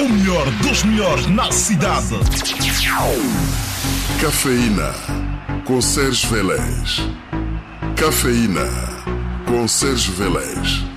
O melhor dos melhores na cidade. Cafeína com Sérgio Vélez. Cafeína com Sérgio Vélez.